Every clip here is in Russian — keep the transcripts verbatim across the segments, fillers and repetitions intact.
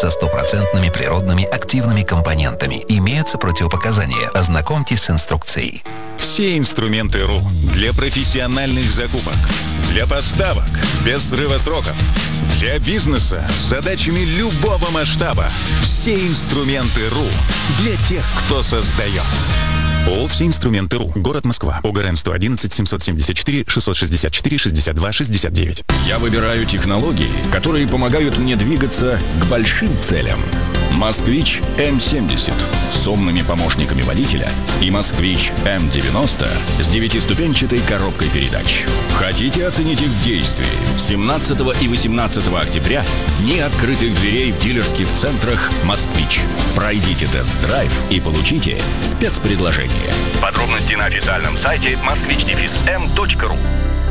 со стопроцентными природными активными компонентами. Имеются противопоказания. Ознакомьтесь с инструкцией. Все инструменты РУ для профессиональных закупок, для поставок без срыва сроков, для бизнеса с задачами любого масштаба. Все инструменты РУ для тех, кто создает. ООО «Все инструменты РУ». Город Москва. ОГРН сто одиннадцать семьсот семьдесят четыре шестьсот шестьдесят четыре шестьдесят два шестьдесят девять. Я выбираю технологии, которые помогают мне двигаться к большим целям. «Москвич эм семьдесят» с умными помощниками водителя и «Москвич эм девяносто» с девятиступенчатой коробкой передач. Хотите оценить их действие? семнадцатого и восемнадцатого октября дни открытых дверей в дилерских центрах «Москвич». Пройдите тест-драйв и получите спецпредложение. Подробности на официальном сайте москвич дефис эм точка ру.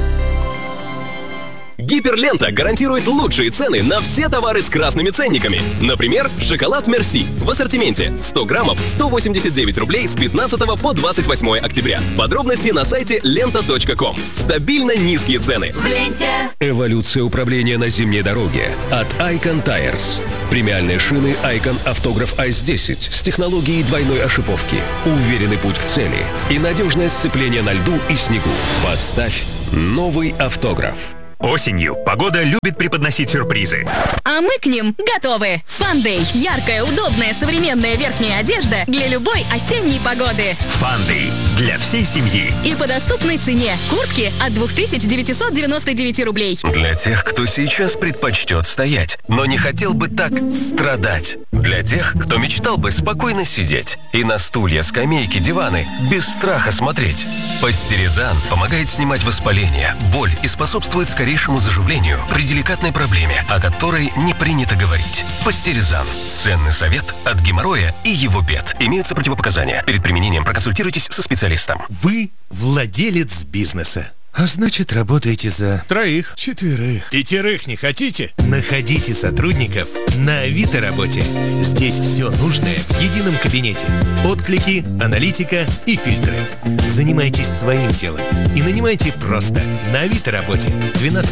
Гиперлента гарантирует лучшие цены на все товары с красными ценниками. Например, шоколад Мерси в ассортименте сто граммов сто восемьдесят девять рублей с пятнадцатого по двадцать восьмое октября. Подробности на сайте лента точка ком. Стабильно низкие цены. В ленте. Эволюция управления на зимней дороге от Icon Tires. Премиальные шины Icon Автограф Айс десять с технологией двойной ошиповки. Уверенный путь к цели и надежное сцепление на льду и снегу. Поставь новый автограф. Осенью погода любит преподносить сюрпризы. А мы к ним готовы. Фандэй. Яркая, удобная, современная верхняя одежда для любой осенней погоды. Фандэй. Для всей семьи. И по доступной цене. Куртки от две тысячи девятьсот девяносто девять рублей. Для тех, кто сейчас предпочтет стоять, но не хотел бы так страдать. Для тех, кто мечтал бы спокойно сидеть и на стулья, скамейки, диваны без страха смотреть. Пастеризан помогает снимать воспаление, боль и способствует скорейшему заживлению при деликатной проблеме, о которой не принято говорить. Пастеризан. Ценный совет от геморроя и его бед. Имеются противопоказания. Перед применением проконсультируйтесь со специалистом. Вы владелец бизнеса. А значит, работаете за троих, четверых, пятерых не хотите? Находите сотрудников на Авито работе. Здесь все нужное в едином кабинете. Отклики, аналитика и фильтры. Занимайтесь своим делом и нанимайте просто на Авито работе. двенадцать